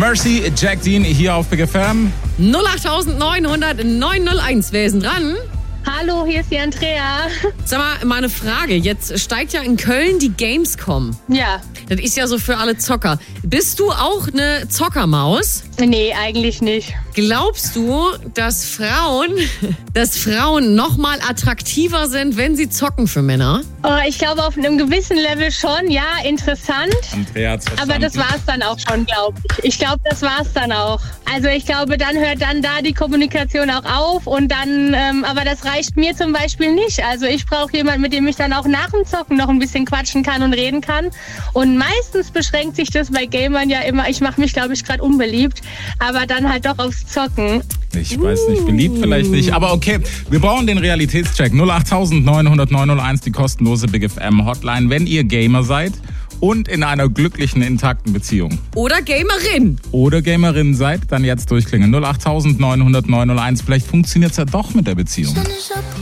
Mercy, Jack Dean hier auf Big FM. 08900 901. Wer ist denn dran? Hallo, hier ist die Andrea. Sag mal eine Frage. Jetzt steigt ja in Köln die Gamescom. Ja. Das ist ja so für alle Zocker. Bist du auch eine Zockermaus? Nee, eigentlich nicht. Glaubst du, dass Frauen noch mal attraktiver sind, wenn sie zocken für Männer? Oh, ich glaube, auf einem gewissen Level schon. Ja, interessant. Andrea hat's verstanden. Aber das war's dann auch schon, glaube ich. Ich glaube, das war's dann auch. Also ich glaube, dann hört dann da die Kommunikation auch auf und dann, aber das reicht mir zum Beispiel nicht. Also ich brauche jemanden, mit dem ich dann auch nach dem Zocken noch ein bisschen quatschen kann und reden kann. Und meistens beschränkt sich das bei Gamern ja immer, ich mache mich, glaube ich, gerade unbeliebt, aber dann halt doch aufs Zocken. Ich weiß nicht, beliebt vielleicht nicht, aber okay. Wir brauchen den Realitätscheck. 08900 901, die kostenlose Big FM Hotline, wenn ihr Gamer seid und in einer glücklichen, intakten Beziehung. Oder Gamerin. Oder Gamerin seid, dann jetzt durchklingen. 08900 901, vielleicht funktioniert es ja doch mit der Beziehung.